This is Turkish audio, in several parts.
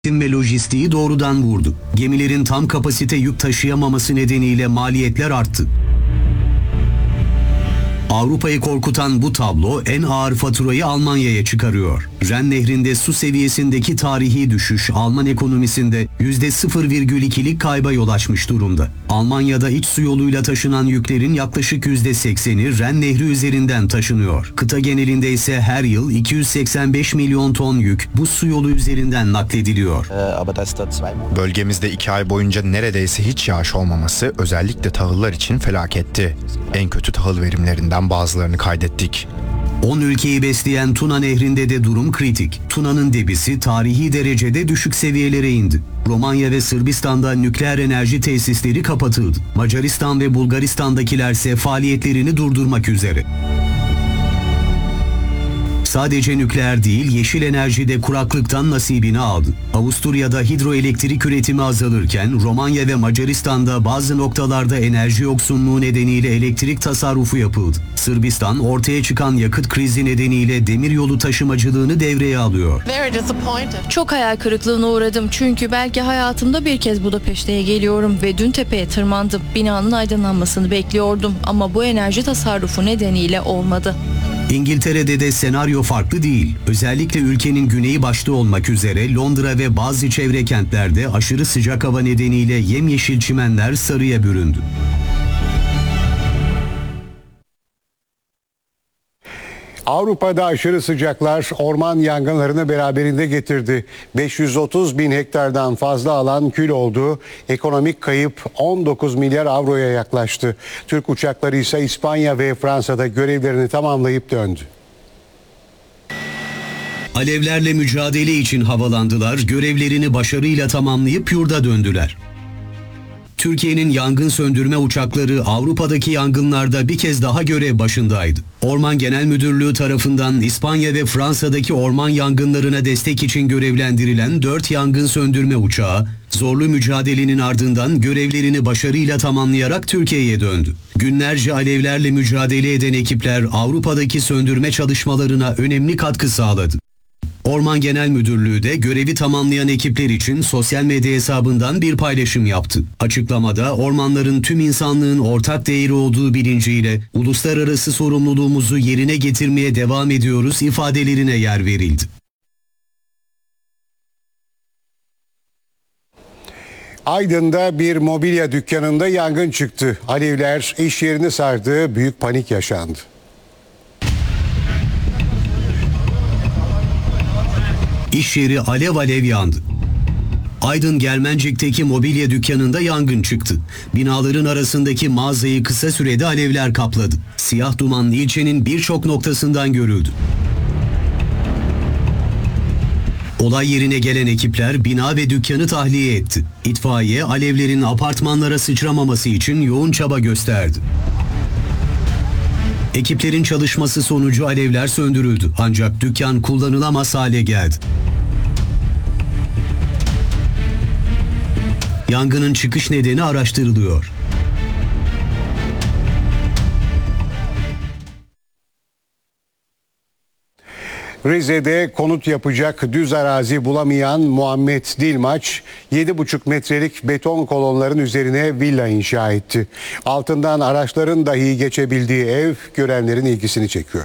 ve lojistiği doğrudan vurdu. Gemilerin tam kapasite yük taşıyamaması nedeniyle maliyetler arttı. Avrupa'yı korkutan bu tablo en ağır faturayı Almanya'ya çıkarıyor. Ren Nehri'nde su seviyesindeki tarihi düşüş Alman ekonomisinde %0,2'lik kayba yol açmış durumda. Almanya'da iç su yoluyla taşınan yüklerin yaklaşık %80'i Ren Nehri üzerinden taşınıyor. Kıta genelinde ise her yıl 285 milyon ton yük bu su yolu üzerinden naklediliyor. Bölgemizde 2 ay boyunca neredeyse hiç yağış olmaması özellikle tahıllar için felaketti. En kötü tahıl verimlerinden bazılarını kaydettik. 10 ülkeyi besleyen Tuna Nehri'nde de durum kritik. Tuna'nın debisi tarihi derecede düşük seviyelere indi. Romanya ve Sırbistan'da nükleer enerji tesisleri kapatıldı. Macaristan ve Bulgaristan'dakilerse faaliyetlerini durdurmak üzere. Sadece nükleer değil, yeşil enerji de kuraklıktan nasibini aldı. Avusturya'da hidroelektrik üretimi azalırken Romanya ve Macaristan'da bazı noktalarda enerji yoksunluğu nedeniyle elektrik tasarrufu yapıldı. Sırbistan ortaya çıkan yakıt krizi nedeniyle demiryolu taşımacılığını devreye alıyor. Çok hayal kırıklığına uğradım çünkü belki hayatımda bir kez Budapeşte'ye geliyorum ve dün tepeye tırmandım. Binanın aydınlanmasını bekliyordum ama bu enerji tasarrufu nedeniyle olmadı. İngiltere'de de senaryo farklı değil. Özellikle ülkenin güneyi başta olmak üzere Londra ve bazı çevre kentlerde aşırı sıcak hava nedeniyle yemyeşil çimenler sarıya büründü. Avrupa'da aşırı sıcaklar orman yangınlarını beraberinde getirdi. 530 bin hektardan fazla alan kül oldu. Ekonomik kayıp 19 milyar avroya yaklaştı. Türk uçakları ise İspanya ve Fransa'da görevlerini tamamlayıp döndü. Alevlerle mücadele için havalandılar, görevlerini başarıyla tamamlayıp yurda döndüler. Türkiye'nin yangın söndürme uçakları Avrupa'daki yangınlarda bir kez daha görev başındaydı. Orman Genel Müdürlüğü tarafından İspanya ve Fransa'daki orman yangınlarına destek için görevlendirilen 4 yangın söndürme uçağı, zorlu mücadelenin ardından görevlerini başarıyla tamamlayarak Türkiye'ye döndü. Günlerce alevlerle mücadele eden ekipler Avrupa'daki söndürme çalışmalarına önemli katkı sağladı. Orman Genel Müdürlüğü de görevi tamamlayan ekipler için sosyal medya hesabından bir paylaşım yaptı. Açıklamada ormanların tüm insanlığın ortak değeri olduğu bilinciyle uluslararası sorumluluğumuzu yerine getirmeye devam ediyoruz ifadelerine yer verildi. Aydın'da bir mobilya dükkanında yangın çıktı. Alevler iş yerini sardı, büyük panik yaşandı. İş yeri alev alev yandı. Aydın Germencik'teki mobilya dükkanında yangın çıktı. Binaların arasındaki mağazayı kısa sürede alevler kapladı. Siyah duman ilçenin birçok noktasından görüldü. Olay yerine gelen ekipler bina ve dükkanı tahliye etti. İtfaiye alevlerin apartmanlara sıçramaması için yoğun çaba gösterdi. Ekiplerin çalışması sonucu alevler söndürüldü ancak dükkan kullanılamaz hale geldi. Yangının çıkış nedeni araştırılıyor. Rize'de konut yapacak düz arazi bulamayan Muhammed Dilmaç 7,5 metrelik beton kolonların üzerine villa inşa etti. Altından araçların dahi geçebildiği ev görenlerin ilgisini çekiyor.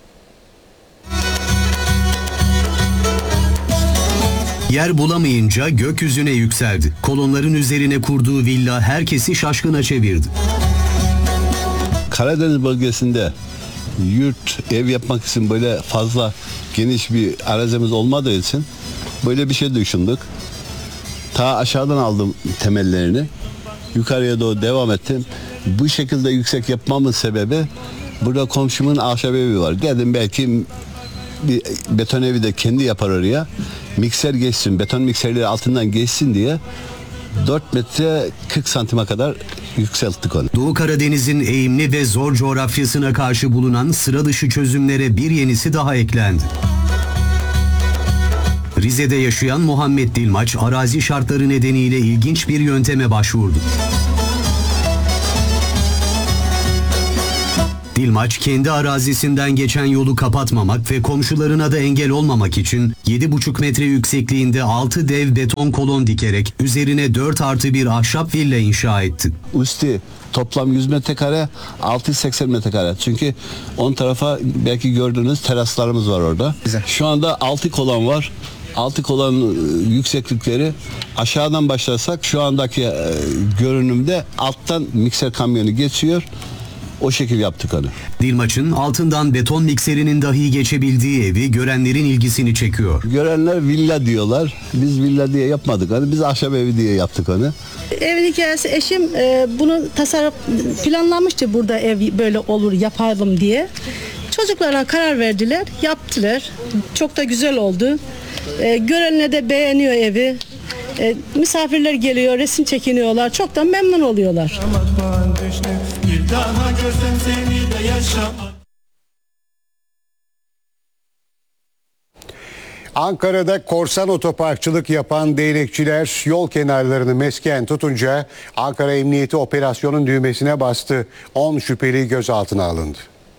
Yer bulamayınca gökyüzüne yükseldi. Kolonların üzerine kurduğu villa herkesi şaşkına çevirdi. Karadeniz bölgesinde yurt, ev yapmak için böyle fazla geniş bir arazimiz olmadığı için böyle bir şey düşündük. Ta aşağıdan aldım temellerini. Yukarıya doğru devam ettim. Bu şekilde yüksek yapmamın sebebi burada komşumun ahşap evi var. Dedim belki bir beton evi de kendi yapar oraya. Mikser geçsin, beton mikserleri altından geçsin diye 4 metre 40 santime kadar yükselttik onu. Doğu Karadeniz'in eğimli ve zor coğrafyasına karşı bulunan sıra dışı çözümlere bir yenisi daha eklendi. Rize'de yaşayan Muhammed Dilmaç, arazi şartları nedeniyle ilginç bir yönteme başvurdu. Dilmaç kendi arazisinden geçen yolu kapatmamak ve komşularına da engel olmamak için 7,5 metre yüksekliğinde 6 dev beton kolon dikerek üzerine 4+1 ahşap villa inşa etti. Üstü toplam 100 metrekare, altı 80 metrekare. Çünkü 10 tarafa belki gördüğünüz teraslarımız var orada. Şu anda 6 kolon var. 6 kolon yükseklikleri aşağıdan başlarsak şu andaki görünümde alttan mikser kamyonu geçiyor. O şekil yaptık onu. Dilmaç'ın altından beton mikserinin dahi geçebildiği evi görenlerin ilgisini çekiyor. Görenler villa diyorlar. Biz villa diye yapmadık onu. Biz ahşap evi diye yaptık onu. Evin hikayesi, eşim bunu planlamıştı, burada ev böyle olur yapalım diye. Çocuklara karar verdiler, yaptılar. Çok da güzel oldu. Görenler de beğeniyor evi. Misafirler geliyor, resim çekiniyorlar. Çok da memnun oluyorlar. Bir daha görsem seni de yaşa. Ankara'da korsan otoparkçılık yapan değnekçiler yol kenarlarını mesken tutunca Ankara Emniyeti operasyonun düğmesine bastı. 10 şüpheli gözaltına alındı.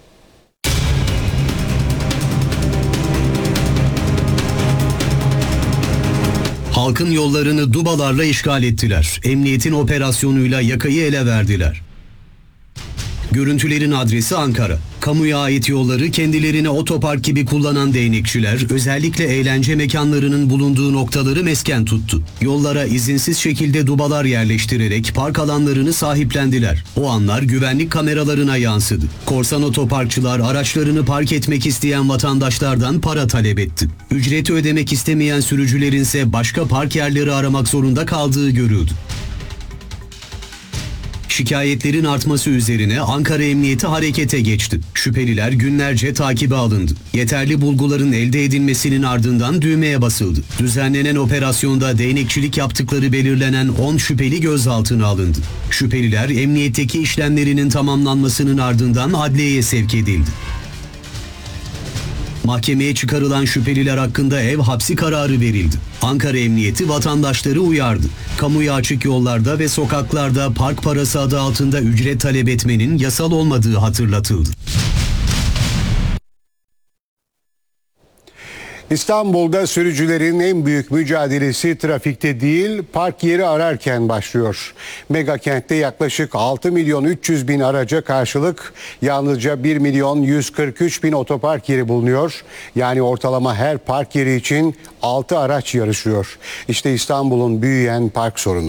Halkın yollarını dubalarla işgal ettiler. Emniyetin operasyonuyla yakayı ele verdiler. Görüntülerin adresi Ankara. Kamuya ait yolları kendilerine otopark gibi kullanan değnekçiler özellikle eğlence mekanlarının bulunduğu noktaları mesken tuttu. Yollara izinsiz şekilde dubalar yerleştirerek park alanlarını sahiplendiler. O anlar güvenlik kameralarına yansıdı. Korsan otoparkçılar araçlarını park etmek isteyen vatandaşlardan para talep etti. Ücreti ödemek istemeyen sürücülerin ise başka park yerleri aramak zorunda kaldığı görüldü. Şikayetlerin artması üzerine Ankara Emniyeti harekete geçti. Şüpheliler günlerce takibe alındı. Yeterli bulguların elde edilmesinin ardından düğmeye basıldı. Düzenlenen operasyonda değnekçilik yaptıkları belirlenen 10 şüpheli gözaltına alındı. Şüpheliler emniyetteki işlemlerinin tamamlanmasının ardından adliyeye sevk edildi. Mahkemeye çıkarılan şüpheliler hakkında ev hapsi kararı verildi. Ankara Emniyeti vatandaşları uyardı. Kamuya açık yollarda ve sokaklarda park parası adı altında ücret talep etmenin yasal olmadığı hatırlatıldı. İstanbul'da sürücülerin en büyük mücadelesi trafikte değil, park yeri ararken başlıyor. Mega kentte yaklaşık 6 milyon 300 bin araca karşılık yalnızca 1 milyon 143 bin otopark yeri bulunuyor. Yani ortalama her park yeri için 6 araç yarışıyor. İşte İstanbul'un büyüyen park sorunu.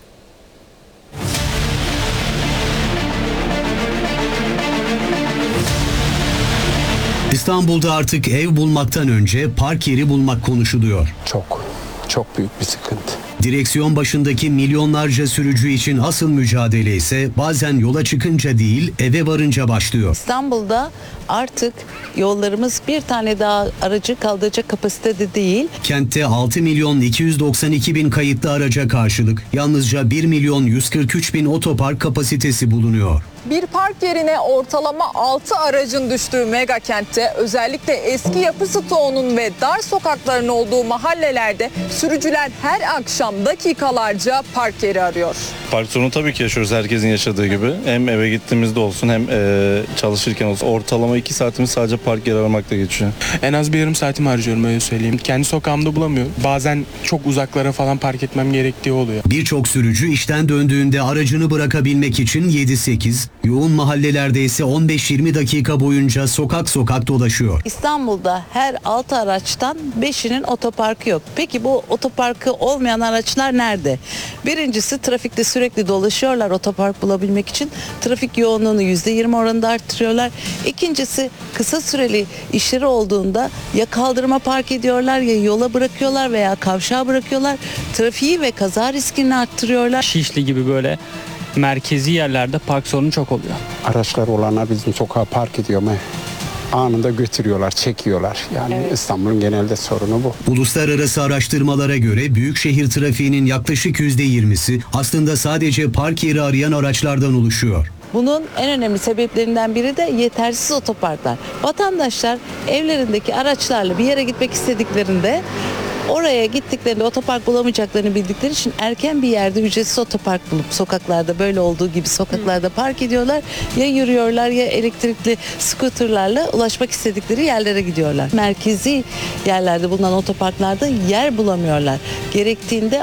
İstanbul'da artık ev bulmaktan önce park yeri bulmak konuşuluyor. Çok büyük bir sıkıntı. Direksiyon başındaki milyonlarca sürücü için asıl mücadele ise bazen yola çıkınca değil eve varınca başlıyor. İstanbul'da artık yollarımız bir tane daha aracı kaldıracak kapasitede değil. Kentte 6 milyon 292 bin kayıtlı araca karşılık yalnızca 1 milyon 143 bin otopark kapasitesi bulunuyor. Bir park yerine ortalama 6 aracın düştüğü mega kentte özellikle eski yapı stoğunun ve dar sokakların olduğu mahallelerde sürücüler her akşam dakikalarca park yeri arıyor. Park sorunu tabii ki yaşıyoruz herkesin yaşadığı gibi. Hem eve gittiğimizde olsun hem çalışırken olsun. Ortalama 2 saatimiz sadece park yeri aramakla geçiyor. En az bir yarım saatimi harcıyorum, öyle söyleyeyim. Kendi sokağımda bulamıyorum. Bazen çok uzaklara falan park etmem gerektiği oluyor. Birçok sürücü işten döndüğünde aracını bırakabilmek için 7-8, yoğun mahallelerde ise 15-20 dakika boyunca sokak sokak dolaşıyor. İstanbul'da her 6 araçtan 5'inin otoparkı yok. Peki bu otoparkı olmayan araçlar nerede? Birincisi trafikte sürekli dolaşıyorlar otopark bulabilmek için. Trafik yoğunluğunu %20 oranında arttırıyorlar. İkincisi kısa süreli işleri olduğunda ya kaldırıma park ediyorlar ya yola bırakıyorlar veya kavşağa bırakıyorlar. Trafiği ve kaza riskini arttırıyorlar. Şişli gibi böyle merkezi yerlerde park sorunu çok oluyor. Araçlar olanlar bizim sokağa park ediyor mu? Anında götürüyorlar, çekiyorlar. Yani evet. İstanbul'un genelde sorunu bu. Uluslararası araştırmalara göre büyükşehir trafiğinin yaklaşık %20'si aslında sadece park yeri arayan araçlardan oluşuyor. Bunun en önemli sebeplerinden biri de yetersiz otoparklar. Vatandaşlar evlerindeki araçlarla bir yere gitmek istediklerinde Oraya gittiklerinde otopark bulamayacaklarını bildikleri için erken bir yerde ücretsiz otopark bulup sokaklarda böyle olduğu gibi sokaklarda park ediyorlar. Ya yürüyorlar ya elektrikli scooterlarla ulaşmak istedikleri yerlere gidiyorlar. Merkezi yerlerde bulunan otoparklarda yer bulamıyorlar. Gerektiğinde